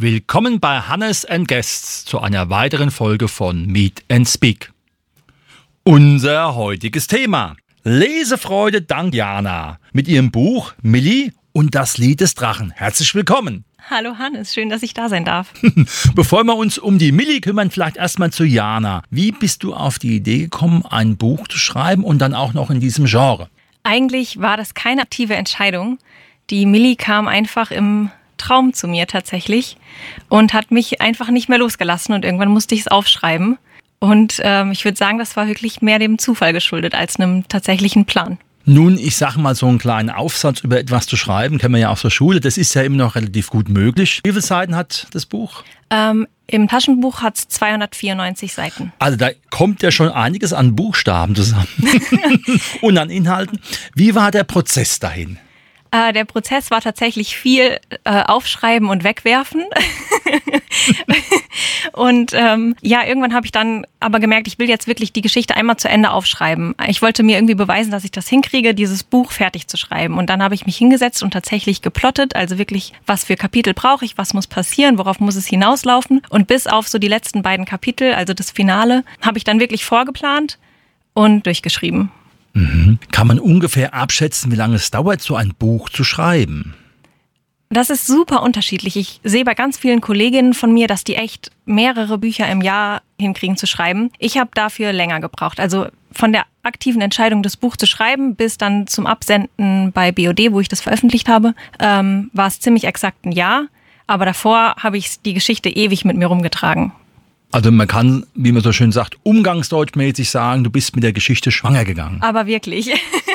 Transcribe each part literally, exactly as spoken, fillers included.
Willkommen bei Hannes and Guests zu einer weiteren Folge von Meet and Speak. Unser heutiges Thema: Lesefreude dank Jana mit ihrem Buch Milli und das Lied des Drachen. Herzlich willkommen. Hallo Hannes, schön, dass ich da sein darf. Bevor wir uns um die Milli kümmern, vielleicht erstmal zu Jana. Wie bist du auf die Idee gekommen, ein Buch zu schreiben und dann auch noch in diesem Genre? Eigentlich war das keine aktive Entscheidung. Die Milli kam einfach im Traum zu mir tatsächlich und hat mich einfach nicht mehr losgelassen und irgendwann musste ich es aufschreiben. Und ähm, ich würde sagen, das war wirklich mehr dem Zufall geschuldet als einem tatsächlichen Plan. Nun, ich sage mal, so einen kleinen Aufsatz über etwas zu schreiben, kennen wir ja aus der Schule, das ist ja immer noch relativ gut möglich. Wie viele Seiten hat das Buch? Ähm, Im Taschenbuch hat es zweihundertvierundneunzig Seiten. Also da kommt ja schon einiges an Buchstaben zusammen und an Inhalten. Wie war der Prozess dahin? Äh, der Prozess war tatsächlich viel äh, Aufschreiben und Wegwerfen. Und ähm, ja, irgendwann habe ich dann aber gemerkt, ich will jetzt wirklich die Geschichte einmal zu Ende aufschreiben. Ich wollte mir irgendwie beweisen, dass ich das hinkriege, dieses Buch fertig zu schreiben. Und dann habe ich mich hingesetzt und tatsächlich geplottet, also wirklich, was für Kapitel brauche ich, was muss passieren, worauf muss es hinauslaufen. Und bis auf so die letzten beiden Kapitel, also das Finale, habe ich dann wirklich vorgeplant und durchgeschrieben. Mhm. Kann man ungefähr abschätzen, wie lange es dauert, so ein Buch zu schreiben? Das ist super unterschiedlich. Ich sehe bei ganz vielen Kolleginnen von mir, dass die echt mehrere Bücher im Jahr hinkriegen zu schreiben. Ich habe dafür länger gebraucht. Also von der aktiven Entscheidung, das Buch zu schreiben, bis dann zum Absenden bei B O D, wo ich das veröffentlicht habe, ähm, war es ziemlich exakt ein Jahr. Aber davor habe ich die Geschichte ewig mit mir rumgetragen. Also man kann, wie man so schön sagt, umgangsdeutschmäßig sagen, du bist mit der Geschichte schwanger gegangen. Aber wirklich.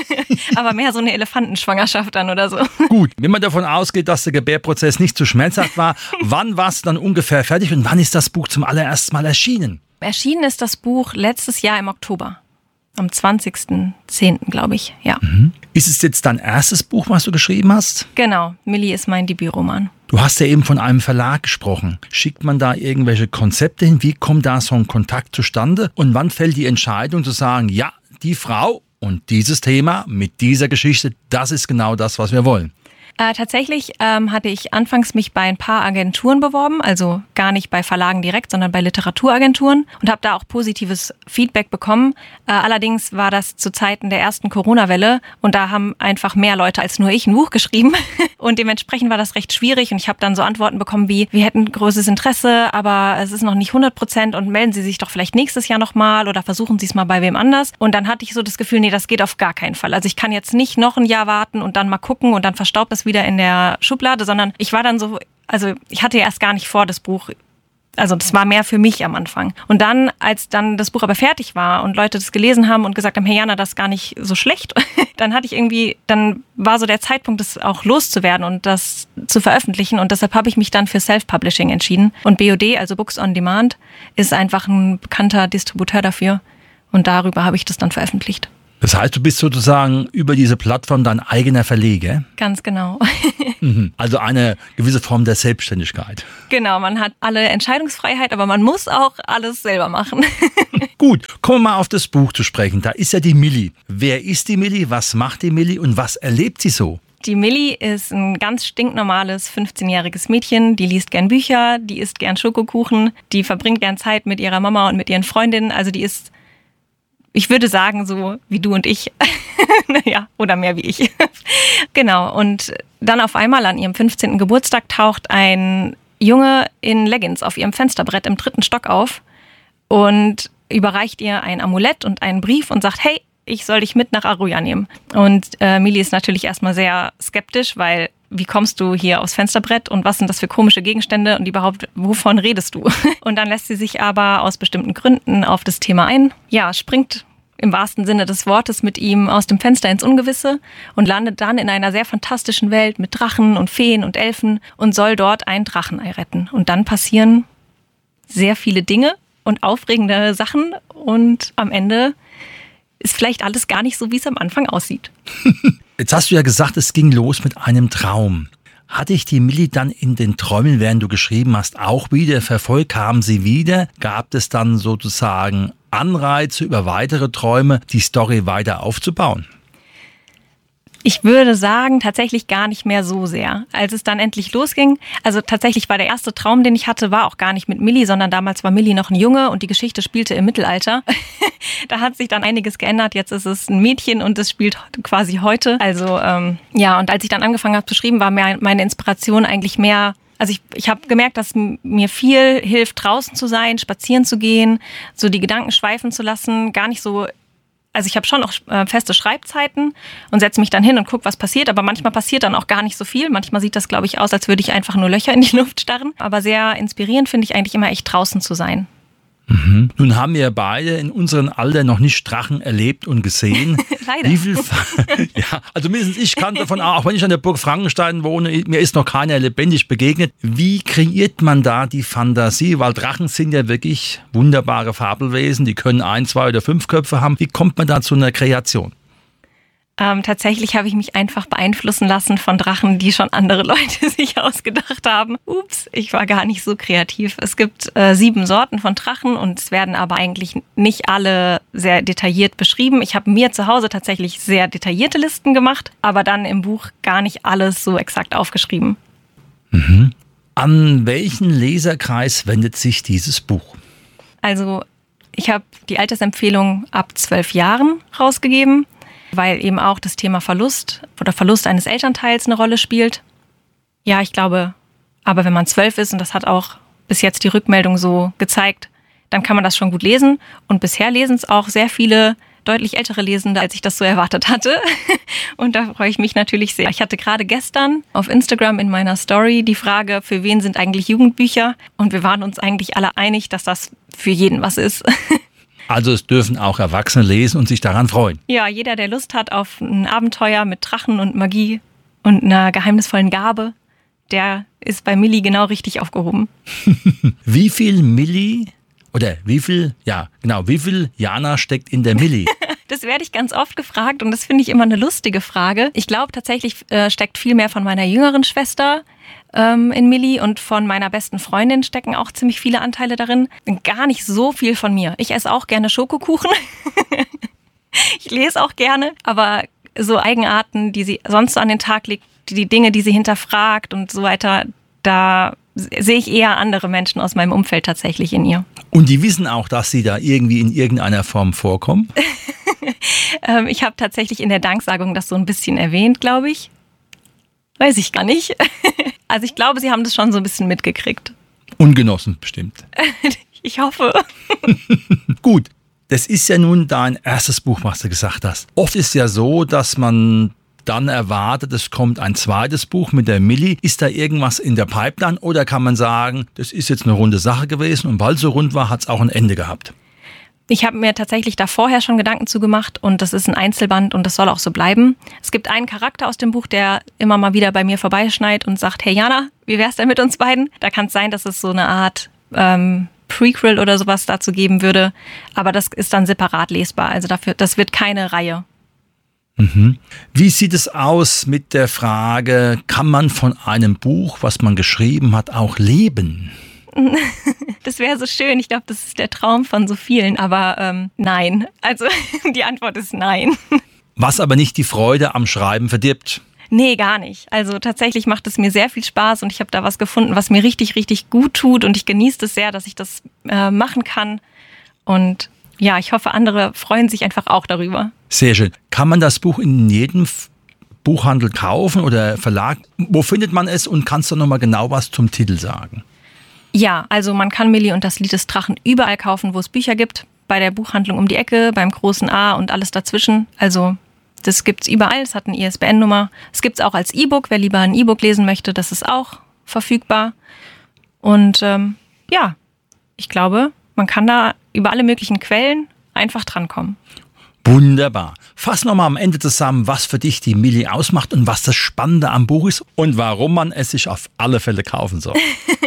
Aber mehr so eine Elefantenschwangerschaft dann oder so. Gut, wenn man davon ausgeht, dass der Gebärprozess nicht zu schmerzhaft war, wann war es dann ungefähr fertig und wann ist das Buch zum allerersten Mal erschienen? Erschienen ist das Buch letztes Jahr im Oktober. Am zwanzigsten zehnten glaube ich, ja. Mhm. Ist es jetzt dein erstes Buch, was du geschrieben hast? Genau, Milli ist mein Debütroman. Du hast ja eben von einem Verlag gesprochen. Schickt man da irgendwelche Konzepte hin? Wie kommt da so ein Kontakt zustande? Und wann fällt die Entscheidung zu sagen, ja, die Frau und dieses Thema mit dieser Geschichte, das ist genau das, was wir wollen? Äh, tatsächlich ähm, hatte ich anfangs mich bei ein paar Agenturen beworben, also gar nicht bei Verlagen direkt, sondern bei Literaturagenturen und habe da auch positives Feedback bekommen. Äh, allerdings war das zu Zeiten der ersten Corona-Welle und da haben einfach mehr Leute als nur ich ein Buch geschrieben und dementsprechend war das recht schwierig und ich habe dann so Antworten bekommen wie, wir hätten großes Interesse, aber es ist noch nicht hundert Prozent und melden Sie sich doch vielleicht nächstes Jahr nochmal oder versuchen Sie es mal bei wem anders. Und dann hatte ich so das Gefühl, nee, das geht auf gar keinen Fall. Also ich kann jetzt nicht noch ein Jahr warten und dann mal gucken und dann verstaubt das wieder in der Schublade, sondern ich war dann so, also ich hatte ja erst gar nicht vor, das Buch, also das war mehr für mich am Anfang. Und dann, als dann das Buch aber fertig war und Leute das gelesen haben und gesagt haben, hey Jana, das ist gar nicht so schlecht, dann hatte ich irgendwie, dann war so der Zeitpunkt, das auch loszuwerden und das zu veröffentlichen und deshalb habe ich mich dann für Self-Publishing entschieden. Und B O D, also Books on Demand, ist einfach ein bekannter Distributeur dafür und darüber habe ich das dann veröffentlicht. Das heißt, du bist sozusagen über diese Plattform dein eigener Verleger? Ganz genau. Also eine gewisse Form der Selbstständigkeit. Genau, man hat alle Entscheidungsfreiheit, aber man muss auch alles selber machen. Gut, kommen wir mal auf das Buch zu sprechen. Da ist ja die Milli. Wer ist die Milli, was macht die Milli und was erlebt sie so? Die Milli ist ein ganz stinknormales fünfzehnjähriges Mädchen, die liest gern Bücher, die isst gern Schokokuchen, die verbringt gern Zeit mit ihrer Mama und mit ihren Freundinnen. Also die ist, ich würde sagen, so wie du und ich. Naja, oder mehr wie ich. Genau, und dann auf einmal an ihrem fünfzehnten Geburtstag taucht ein Junge in Leggings auf ihrem Fensterbrett im dritten Stock auf und überreicht ihr ein Amulett und einen Brief und sagt, hey, ich soll dich mit nach Aruja nehmen. Und äh, Milli ist natürlich erstmal sehr skeptisch, weil wie kommst du hier aufs Fensterbrett und was sind das für komische Gegenstände und überhaupt, wovon redest du? Und dann lässt sie sich aber aus bestimmten Gründen auf das Thema ein. Ja, springt im wahrsten Sinne des Wortes mit ihm aus dem Fenster ins Ungewisse und landet dann in einer sehr fantastischen Welt mit Drachen und Feen und Elfen und soll dort ein Drachenei retten. Und dann passieren sehr viele Dinge und aufregende Sachen und am Ende ist vielleicht alles gar nicht so, wie es am Anfang aussieht. Jetzt hast du ja gesagt, es ging los mit einem Traum. Hat dich die Milli dann in den Träumen, während du geschrieben hast, auch wieder verfolgt? Kam sie wieder? Gab es dann sozusagen Anreize über weitere Träume, die Story weiter aufzubauen? Ich würde sagen, tatsächlich gar nicht mehr so sehr. Als es dann endlich losging, also tatsächlich war der erste Traum, den ich hatte, war auch gar nicht mit Millie, sondern damals war Millie noch ein Junge und die Geschichte spielte im Mittelalter. Da hat sich dann einiges geändert. Jetzt ist es ein Mädchen und es spielt quasi heute. Also ähm, ja, und als ich dann angefangen habe zu schreiben, war mir meine Inspiration eigentlich mehr. Also ich, ich habe gemerkt, dass mir viel hilft, draußen zu sein, spazieren zu gehen, so die Gedanken schweifen zu lassen, gar nicht so. Also ich habe schon auch äh, feste Schreibzeiten und setze mich dann hin und gucke, was passiert. Aber manchmal passiert dann auch gar nicht so viel. Manchmal sieht das, glaube ich, aus, als würde ich einfach nur Löcher in die Luft starren. Aber sehr inspirierend finde ich eigentlich immer echt draußen zu sein. Mhm. Nun haben wir beide in unserem Alter noch nicht Drachen erlebt und gesehen. Leider. Wie viel ja, also mindestens ich kann davon, auch wenn ich an der Burg Frankenstein wohne, mir ist noch keiner lebendig begegnet. Wie kreiert man da die Fantasie? Weil Drachen sind ja wirklich wunderbare Fabelwesen, die können ein, zwei oder fünf Köpfe haben. Wie kommt man da zu einer Kreation? Ähm, tatsächlich habe ich mich einfach beeinflussen lassen von Drachen, die schon andere Leute sich ausgedacht haben. Ups, ich war gar nicht so kreativ. Es gibt äh, sieben Sorten von Drachen und es werden aber eigentlich nicht alle sehr detailliert beschrieben. Ich habe mir zu Hause tatsächlich sehr detaillierte Listen gemacht, aber dann im Buch gar nicht alles so exakt aufgeschrieben. Mhm. An welchen Leserkreis wendet sich dieses Buch? Also ich habe die Altersempfehlung ab zwölf Jahren rausgegeben, weil eben auch das Thema Verlust oder Verlust eines Elternteils eine Rolle spielt. Ja, ich glaube, aber wenn man zwölf ist, und das hat auch bis jetzt die Rückmeldung so gezeigt, dann kann man das schon gut lesen. Und bisher lesen es auch sehr viele deutlich ältere Lesende, als ich das so erwartet hatte. Und da freue ich mich natürlich sehr. Ich hatte gerade gestern auf Instagram in meiner Story die Frage, für wen sind eigentlich Jugendbücher? Und wir waren uns eigentlich alle einig, dass das für jeden was ist. Also es dürfen auch Erwachsene lesen und sich daran freuen. Ja, jeder, der Lust hat auf ein Abenteuer mit Drachen und Magie und einer geheimnisvollen Gabe, der ist bei Millie genau richtig aufgehoben. Wie viel Millie oder wie viel, ja genau, wie viel Jana steckt in der Millie? Das werde ich ganz oft gefragt und das finde ich immer eine lustige Frage. Ich glaube tatsächlich äh, steckt viel mehr von meiner jüngeren Schwester ähm, in Millie und von meiner besten Freundin stecken auch ziemlich viele Anteile darin. Gar nicht so viel von mir. Ich esse auch gerne Schokokuchen. Ich lese auch gerne, aber so Eigenarten, die sie sonst so an den Tag legt, die Dinge, die sie hinterfragt und so weiter, da sehe ich eher andere Menschen aus meinem Umfeld tatsächlich in ihr. Und die wissen auch, dass sie da irgendwie in irgendeiner Form vorkommen? ähm, ich habe tatsächlich in der Danksagung das so ein bisschen erwähnt, glaube ich. Weiß ich gar nicht. Also ich glaube, sie haben das schon so ein bisschen mitgekriegt. Und genossen bestimmt. Ich hoffe. Gut, das ist ja nun dein erstes Buch, was du gesagt hast. Oft ist ja so, dass man dann erwartet, es kommt ein zweites Buch mit der Millie. Ist da irgendwas in der Pipeline oder kann man sagen, das ist jetzt eine runde Sache gewesen und weil es so rund war, hat es auch ein Ende gehabt? Ich habe mir tatsächlich da vorher schon Gedanken zu gemacht und das ist ein Einzelband und das soll auch so bleiben. Es gibt einen Charakter aus dem Buch, der immer mal wieder bei mir vorbeischneit und sagt, hey Jana, wie wär's denn mit uns beiden? Da kann es sein, dass es so eine Art ähm, Prequel oder sowas dazu geben würde, aber das ist dann separat lesbar, also dafür, das wird keine Reihe. Mhm. Wie sieht es aus mit der Frage, kann man von einem Buch, was man geschrieben hat, auch leben? Das wäre so schön. Ich glaube, das ist der Traum von so vielen, aber ähm, nein. Also die Antwort ist nein. Was aber nicht die Freude am Schreiben verdirbt? Nee, gar nicht. Also tatsächlich macht es mir sehr viel Spaß und ich habe da was gefunden, was mir richtig, richtig gut tut und ich genieße es sehr, dass ich das äh, machen kann. Und ja, ich hoffe, andere freuen sich einfach auch darüber. Sehr schön. Kann man das Buch in jedem Buchhandel kaufen oder Verlag? Wo findet man es und kannst du noch mal genau was zum Titel sagen? Ja, also man kann Millie und das Lied des Drachen überall kaufen, wo es Bücher gibt. Bei der Buchhandlung um die Ecke, beim großen A und alles dazwischen. Also das gibt's überall, es hat eine I S B N-Nummer. Es gibt's auch als E-Book, wer lieber ein E-Book lesen möchte, das ist auch verfügbar. Und ähm, ja, ich glaube, man kann da über alle möglichen Quellen einfach drankommen. Wunderbar. Fass nochmal am Ende zusammen, was für dich die Millie ausmacht und was das Spannende am Buch ist und warum man es sich auf alle Fälle kaufen soll.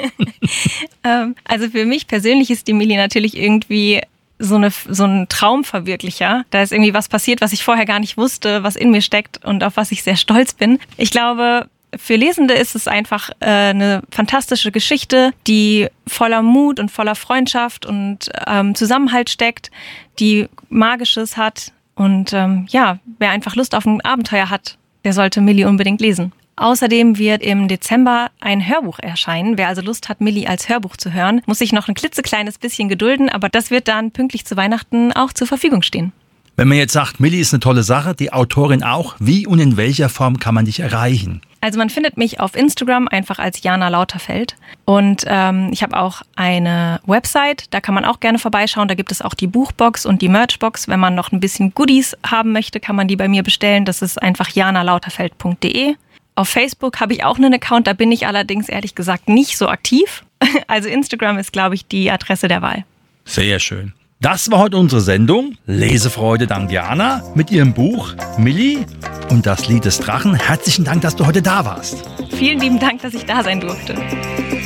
ähm, also für mich persönlich ist die Millie natürlich irgendwie so, eine, so ein Traumverwirklicher. Da ist irgendwie was passiert, was ich vorher gar nicht wusste, was in mir steckt und auf was ich sehr stolz bin. Ich glaube, für Lesende ist es einfach äh, eine fantastische Geschichte, die voller Mut und voller Freundschaft und ähm, Zusammenhalt steckt, die Magisches hat. Und ähm, ja, wer einfach Lust auf ein Abenteuer hat, der sollte Millie unbedingt lesen. Außerdem wird im Dezember ein Hörbuch erscheinen. Wer also Lust hat, Millie als Hörbuch zu hören, muss sich noch ein klitzekleines bisschen gedulden, aber das wird dann pünktlich zu Weihnachten auch zur Verfügung stehen. Wenn man jetzt sagt, Millie ist eine tolle Sache, die Autorin auch, wie und in welcher Form kann man dich erreichen? Also man findet mich auf Instagram einfach als Jana Lauterfeld und ähm, ich habe auch eine Website, da kann man auch gerne vorbeischauen, da gibt es auch die Buchbox und die Merchbox. Wenn man noch ein bisschen Goodies haben möchte, kann man die bei mir bestellen, das ist einfach jana lauterfeld punkt de. Auf Facebook habe ich auch einen Account, da bin ich allerdings ehrlich gesagt nicht so aktiv. Also Instagram ist, glaube ich, die Adresse der Wahl. Sehr schön. Das war heute unsere Sendung Lesefreude dank Jana mit ihrem Buch Millie und das Lied des Drachen. Herzlichen Dank, dass du heute da warst. Vielen lieben Dank, dass ich da sein durfte.